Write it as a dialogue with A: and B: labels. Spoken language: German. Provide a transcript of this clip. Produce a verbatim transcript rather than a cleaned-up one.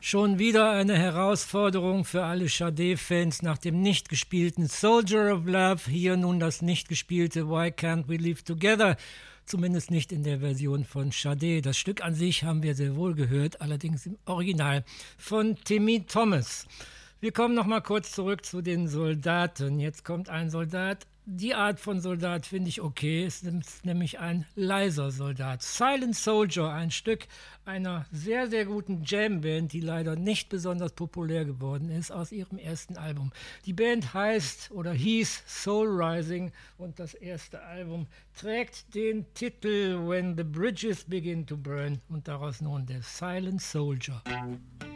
A: Schon wieder eine Herausforderung für alle Sade-Fans nach dem nicht gespielten Soldier of Love. Hier nun das nicht gespielte Why Can't We Live Together? Zumindest nicht in der Version von Sade. Das Stück an sich haben wir sehr wohl gehört, allerdings im Original von Timmy Thomas. Wir kommen noch mal kurz zurück zu den Soldaten. Jetzt kommt ein Soldat. Die Art von Soldat finde ich okay. Es ist nämlich ein leiser Soldat. Silent Soldier, ein Stück einer sehr, sehr guten Jam-Band, die leider nicht besonders populär geworden ist, aus ihrem ersten Album. Die Band heißt oder hieß Soul Rising und das erste Album trägt den Titel When the Bridges Begin to Burn und daraus nun der Silent Soldier.